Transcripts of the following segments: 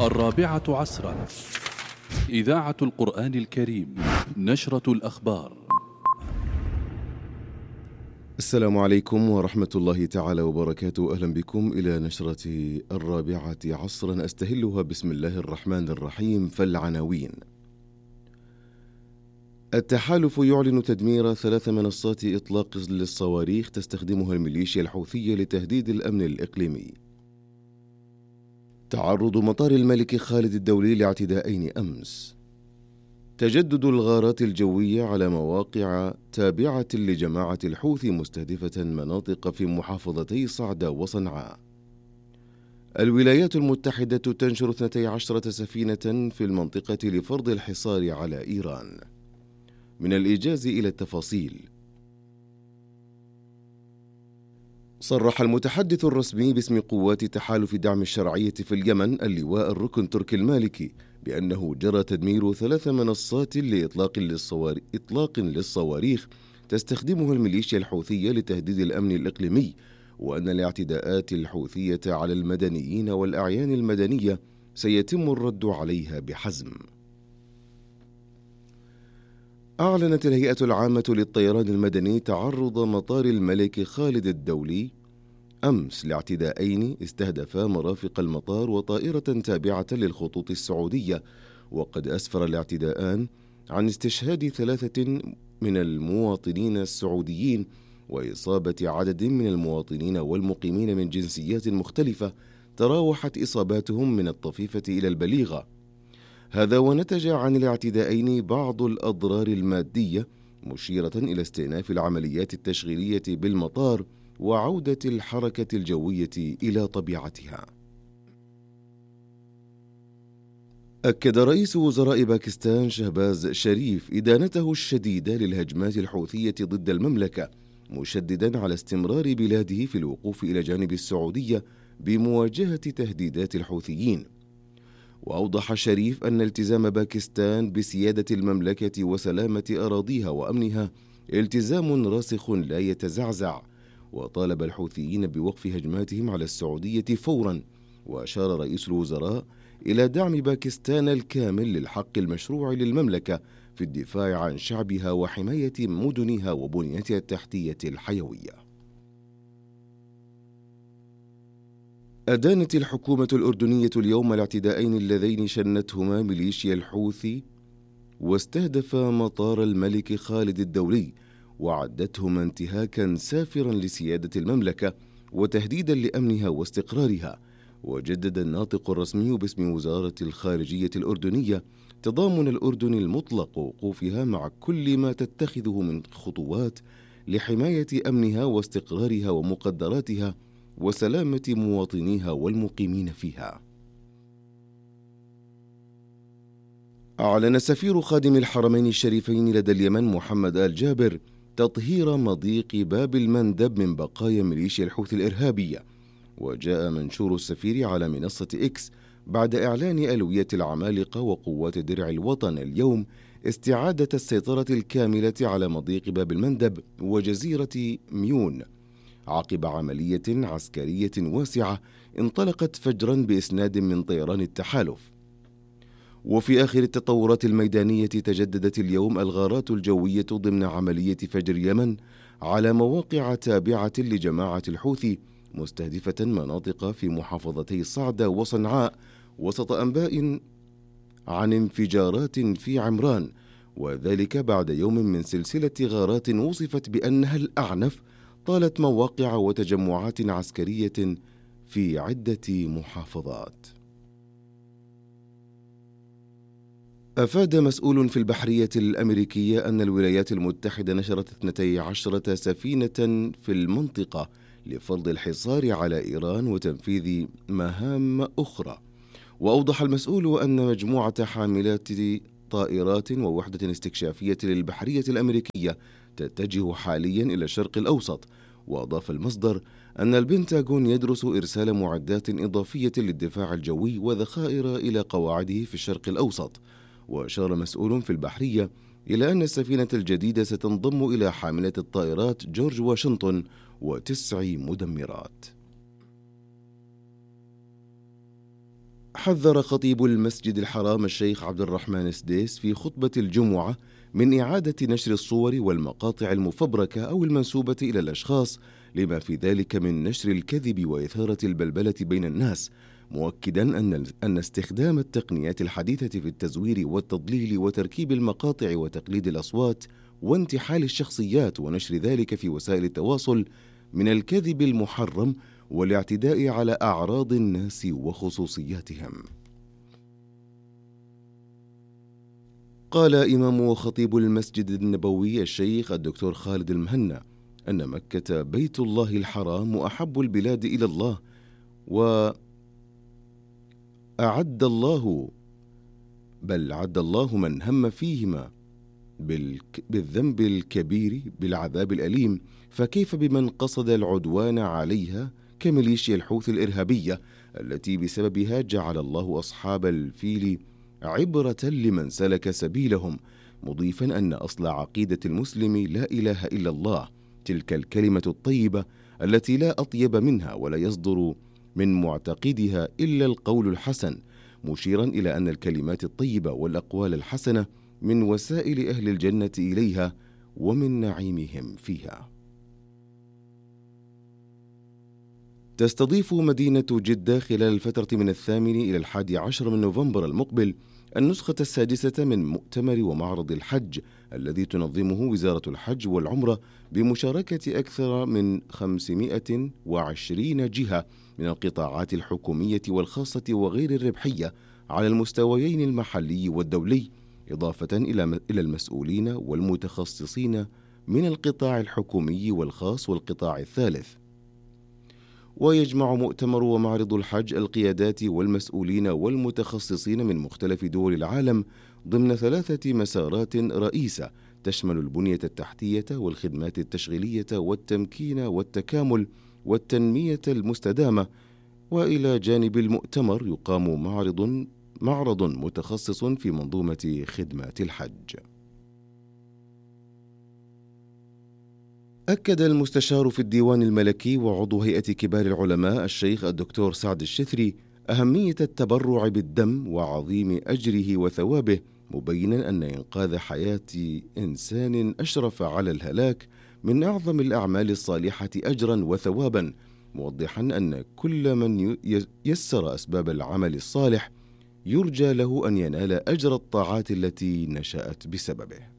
الرابعة عصرا، إذاعة القرآن الكريم، نشرة الأخبار. السلام عليكم ورحمة الله تعالى وبركاته. أهلا بكم إلى نشرة الرابعة عصرا، أستهلها بسم الله الرحمن الرحيم. فالعناوين: التحالف يعلن تدمير 3 منصات إطلاق للصواريخ تستخدمها الميليشيا الحوثية لتهديد الأمن الإقليمي. تعرض مطار الملك خالد الدولي لاعتداءين أمس. تجدد الغارات الجوية على مواقع تابعة لجماعة الحوثي مستهدفة مناطق في محافظتي صعدة وصنعاء. الولايات المتحدة تنشر 12 سفينة في المنطقة لفرض الحصار على إيران. من الإيجاز إلى التفاصيل. صرح المتحدث الرسمي باسم قوات تحالف دعم الشرعية في اليمن اللواء الركن تركي المالكي بأنه جرى تدمير 3 منصات إطلاق للصواريخ تستخدمها الميليشيا الحوثية لتهديد الأمن الإقليمي، وأن الاعتداءات الحوثية على المدنيين والأعيان المدنية سيتم الرد عليها بحزم. أعلنت الهيئة العامة للطيران المدني تعرض مطار الملك خالد الدولي أمس لاعتداءين استهدفا مرافق المطار وطائرة تابعة للخطوط السعودية، وقد أسفر الاعتداءان عن استشهاد 3 من المواطنين السعوديين وإصابة عدد من المواطنين والمقيمين من جنسيات مختلفة تراوحت إصاباتهم من الطفيفة إلى البليغة. هذا ونتج عن الاعتداءين بعض الأضرار المادية، مشيرة إلى استئناف العمليات التشغيلية بالمطار وعودة الحركة الجوية إلى طبيعتها. أكد رئيس وزراء باكستان شهباز شريف إدانته الشديدة للهجمات الحوثية ضد المملكة، مشددا على استمرار بلاده في الوقوف إلى جانب السعودية بمواجهة تهديدات الحوثيين. وأوضح شريف أن التزام باكستان بسيادة المملكة وسلامة أراضيها وأمنها التزام راسخ لا يتزعزع، وطالب الحوثيين بوقف هجماتهم على السعودية فورا. وأشار رئيس الوزراء إلى دعم باكستان الكامل للحق المشروع للمملكة في الدفاع عن شعبها وحماية مدنها وبنيتها التحتية الحيوية. أدانت الحكومة الأردنية اليوم الاعتداءين اللذين شنتهما ميليشيا الحوثي واستهدف مطار الملك خالد الدولي، وعدتهما انتهاكا سافرا لسيادة المملكة وتهديدا لأمنها واستقرارها. وجدد الناطق الرسمي باسم وزارة الخارجية الأردنية تضامن الأردن المطلق ووقوفها مع كل ما تتخذه من خطوات لحماية أمنها واستقرارها ومقدراتها وسلامة مواطنيها والمقيمين فيها. أعلن سفير خادم الحرمين الشريفين لدى اليمن محمد آل جابر تطهير مضيق باب المندب من بقايا ميليشيا الحوثي الإرهابية. وجاء منشور السفير على منصة إكس بعد إعلان ألوية العمالقة وقوات درع الوطن اليوم استعادة السيطرة الكاملة على مضيق باب المندب وجزيرة ميون عقب عملية عسكرية واسعة انطلقت فجرا بإسناد من طيران التحالف. وفي آخر التطورات الميدانية تجددت اليوم الغارات الجوية ضمن عملية فجر يمن على مواقع تابعة لجماعة الحوثي مستهدفة مناطق في محافظتي صعدة وصنعاء وسط أنباء عن انفجارات في عمران، وذلك بعد يوم من سلسلة غارات وصفت بأنها الأعنف طالت مواقع وتجمعات عسكرية في عدة محافظات. أفاد مسؤول في البحرية الأمريكية أن الولايات المتحدة نشرت 12 سفينة في المنطقة لفرض الحصار على إيران وتنفيذ مهام أخرى. وأوضح المسؤول أن مجموعة حاملات طائرات ووحدة استكشافية للبحرية الأمريكية تتجه حاليا إلى الشرق الأوسط. وأضاف المصدر أن البنتاغون يدرس إرسال معدات إضافية للدفاع الجوي وذخائر إلى قواعده في الشرق الأوسط. وأشار مسؤول في البحرية إلى أن السفينة الجديدة ستنضم إلى حاملة الطائرات جورج واشنطن و9 مدمرات. حذر خطيب المسجد الحرام الشيخ عبد الرحمن السديس في خطبة الجمعة من إعادة نشر الصور والمقاطع المفبركة أو المنسوبة إلى الأشخاص، لما في ذلك من نشر الكذب وإثارة البلبلة بين الناس، مؤكدا أن استخدام التقنيات الحديثة في التزوير والتضليل وتركيب المقاطع وتقليد الأصوات وانتحال الشخصيات ونشر ذلك في وسائل التواصل من الكذب المحرم والاعتداء على أعراض الناس وخصوصياتهم. قال إمام وخطيب المسجد النبوي الشيخ الدكتور خالد المهنا أن مكة بيت الله الحرام وأحب البلاد إلى الله، وأعد الله من هم فيهما بالذنب الكبير بالعذاب الأليم، فكيف بمن قصد العدوان عليها كميليشيا الحوثي الإرهابية التي بسببها جعل الله أصحاب الفيل عبرة لمن سلك سبيلهم، مضيفا أن أصل عقيدة المسلم لا إله إلا الله، تلك الكلمة الطيبة التي لا أطيب منها ولا يصدر من معتقدها إلا القول الحسن، مشيرا إلى أن الكلمات الطيبة والأقوال الحسنة من وسائل أهل الجنة إليها ومن نعيمهم فيها. تستضيف مدينة جدة خلال الفترة من 8 إلى 11 من نوفمبر المقبل النسخة السادسة من مؤتمر ومعرض الحج الذي تنظمه وزارة الحج والعمرة بمشاركة أكثر من 520 جهة من القطاعات الحكومية والخاصة وغير الربحية على المستويين المحلي والدولي، إضافة إلى المسؤولين والمتخصصين من القطاع الحكومي والخاص والقطاع الثالث. ويجمع مؤتمر ومعرض الحج القيادات والمسؤولين والمتخصصين من مختلف دول العالم ضمن 3 مسارات رئيسة تشمل البنية التحتية والخدمات التشغيلية والتمكين والتكامل والتنمية المستدامة. وإلى جانب المؤتمر يقام معرض متخصص في منظومة خدمات الحج. أكد المستشار في الديوان الملكي وعضو هيئة كبار العلماء الشيخ الدكتور سعد الشثري أهمية التبرع بالدم وعظيم أجره وثوابه، مبينا أن إنقاذ حياة إنسان أشرف على الهلاك من أعظم الأعمال الصالحة أجرا وثوابا، موضحا أن كل من يسر أسباب العمل الصالح يرجى له أن ينال أجر الطاعات التي نشأت بسببه.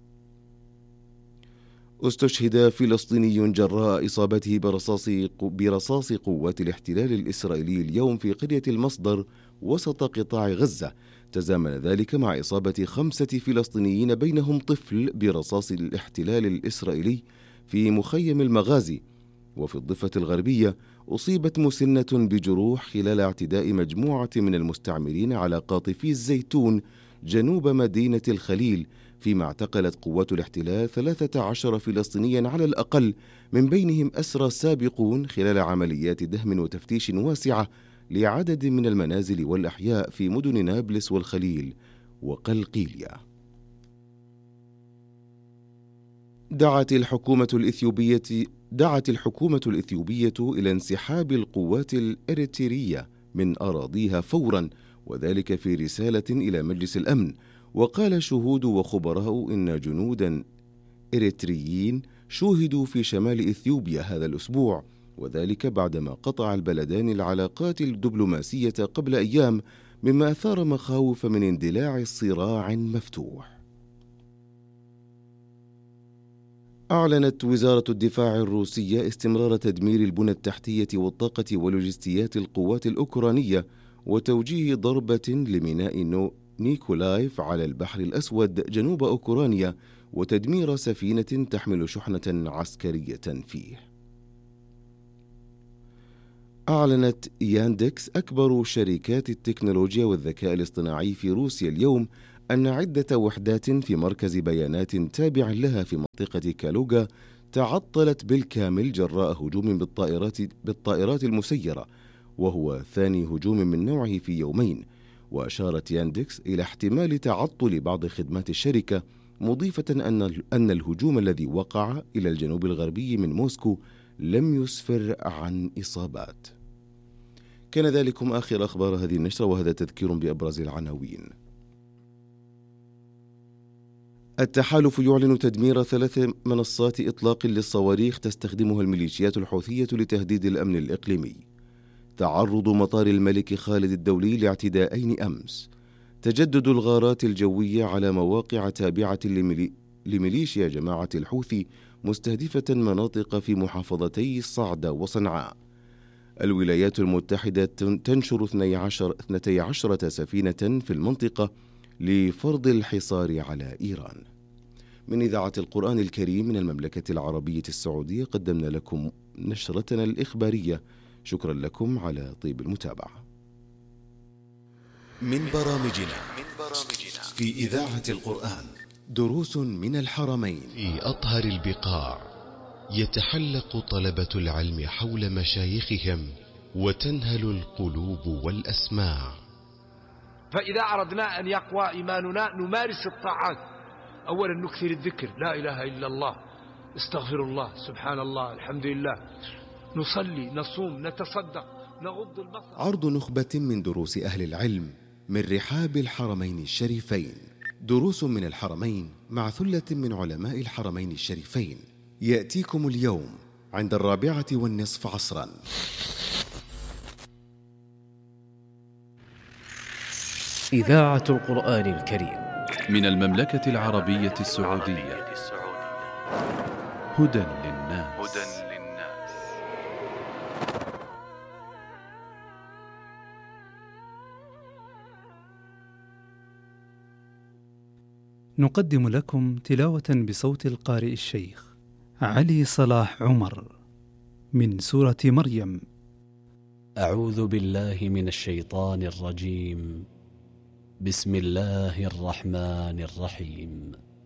استشهد فلسطيني جراء إصابته برصاص قوات الاحتلال الإسرائيلي اليوم في قرية المصدر وسط قطاع غزة، تزامن ذلك مع إصابة 5 فلسطينيين بينهم طفل برصاص الاحتلال الإسرائيلي في مخيم المغازي. وفي الضفة الغربية أصيبت مسنة بجروح خلال اعتداء مجموعة من المستعمرين على قاطفي الزيتون جنوب مدينة الخليل، فيما اعتقلت قوات الاحتلال 13 فلسطينيا على الأقل، من بينهم أسرى سابقون خلال عمليات دهم وتفتيش واسعة لعدد من المنازل والأحياء في مدن نابلس والخليل وقلقيلية. دعت الحكومة الإثيوبية إلى انسحاب القوات الإريترية من أراضيها فورا، وذلك في رسالة إلى مجلس الأمن. وقال شهود وخبراء إن جنودا إريتريين شوهدوا في شمال إثيوبيا هذا الأسبوع، وذلك بعدما قطع البلدان العلاقات الدبلوماسية قبل أيام، مما أثار مخاوف من اندلاع صراع مفتوح. أعلنت وزارة الدفاع الروسية استمرار تدمير البنى التحتية والطاقة ولوجستيات القوات الأوكرانية وتوجيه ضربة لميناء نيكولايف على البحر الأسود جنوب أوكرانيا وتدمير سفينة تحمل شحنة عسكرية فيه. أعلنت ياندكس أكبر شركات التكنولوجيا والذكاء الاصطناعي في روسيا اليوم أن عدة وحدات في مركز بيانات تابع لها في منطقة كالوغا تعطلت بالكامل جراء هجوم بالطائرات المسيرة، وهو ثاني هجوم من نوعه في يومين. وأشارت ياندكس إلى احتمال تعطل بعض خدمات الشركة، مضيفة أن الهجوم الذي وقع إلى الجنوب الغربي من موسكو لم يسفر عن إصابات. كان ذلكم آخر أخبار هذه النشرة، وهذا تذكير بأبرز العناوين. التحالف يعلن تدمير 3 منصات إطلاق للصواريخ تستخدمها الميليشيات الحوثية لتهديد الأمن الإقليمي. تعرض مطار الملك خالد الدولي لاعتداءين أمس. تجدد الغارات الجوية على مواقع تابعة لميليشيا جماعة الحوثي مستهدفة مناطق في محافظتي الصعدة وصنعاء. الولايات المتحدة تنشر 12 سفينة في المنطقة لفرض الحصار على إيران. من إذاعة القرآن الكريم من المملكة العربية السعودية قدمنا لكم نشرتنا الإخبارية. شكرا لكم على طيب المتابعة. من برامجنا في إذاعة القرآن دروس من الحرمين. في أطهر البقاع يتحلق طلبة العلم حول مشايخهم وتنهل القلوب والأسماع. فإذا أردنا أن يقوى إيماننا نمارس الطاعات. أولا نكثر الذكر، لا إله إلا الله، استغفر الله، سبحان الله، الحمد لله، نصلي، نصوم، نتصدق، نغض البصر. عرض نخبة من دروس أهل العلم من رحاب الحرمين الشريفين. دروس من الحرمين مع ثلة من علماء الحرمين الشريفين يأتيكم اليوم عند 4:15 عصرا. إذاعة القرآن الكريم من المملكة العربية السعودية. هدى للناس. نقدم لكم تلاوة بصوت القارئ الشيخ علي صلاح عمر من سورة مريم. أعوذ بالله من الشيطان الرجيم. بسم الله الرحمن الرحيم.